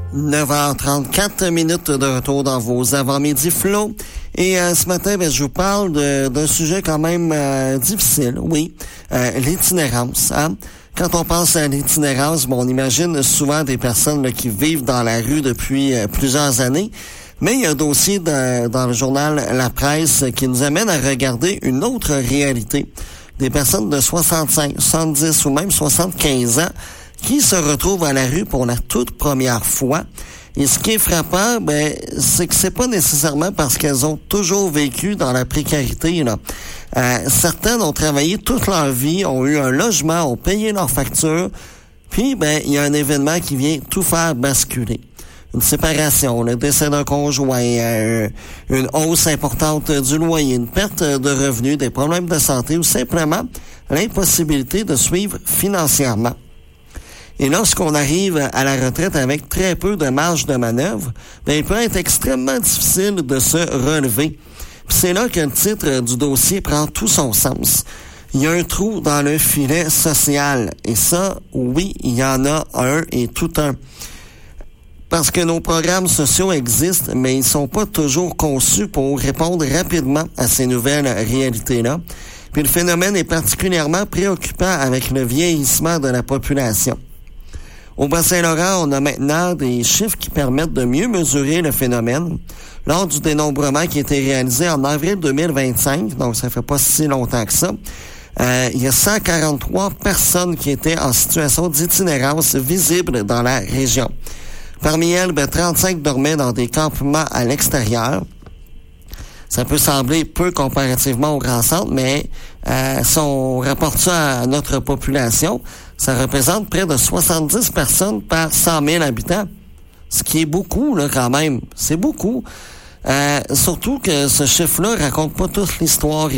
9h34 minutes de retour dans vos avant-midi flots. Et ce matin, je vous parle d'un sujet quand même difficile, oui, l'itinérance. Hein? Quand on pense à l'itinérance, on imagine souvent des personnes là, qui vivent dans la rue depuis plusieurs années. Mais il y a un dossier dans le journal La Presse qui nous amène à regarder une autre réalité. Des personnes de 65, 70 ou même 75 ans qui se retrouvent à la rue pour la toute première fois. Et ce qui est frappant, c'est que c'est pas nécessairement parce qu'elles ont toujours vécu dans la précarité, là. Certaines ont travaillé toute leur vie, ont eu un logement, ont payé leurs factures, puis il y a un événement qui vient tout faire basculer. Une séparation, le décès d'un conjoint, une hausse importante du loyer, une perte de revenus, des problèmes de santé ou simplement l'impossibilité de suivre financièrement. Et lorsqu'on arrive à la retraite avec très peu de marge de manœuvre, il peut être extrêmement difficile de se relever. Puis c'est là que le titre du dossier prend tout son sens. Il y a un trou dans le filet social. Et ça, oui, il y en a un et tout un. Parce que nos programmes sociaux existent, mais ils sont pas toujours conçus pour répondre rapidement à ces nouvelles réalités-là. Puis le phénomène est particulièrement préoccupant avec le vieillissement de la population. Au Bas-Saint-Laurent, on a maintenant des chiffres qui permettent de mieux mesurer le phénomène. Lors du dénombrement qui a été réalisé en avril 2025, donc ça fait pas si longtemps que ça, il y a 143 personnes qui étaient en situation d'itinérance visible dans la région. Parmi elles, 35 dormaient dans des campements à l'extérieur. Ça peut sembler peu comparativement au grand centre, mais si on rapporte ça à notre population, ça représente près de 70 personnes par 100 000 habitants. Ce qui est beaucoup, là, quand même. C'est beaucoup. Surtout que ce chiffre-là raconte pas toute l'histoire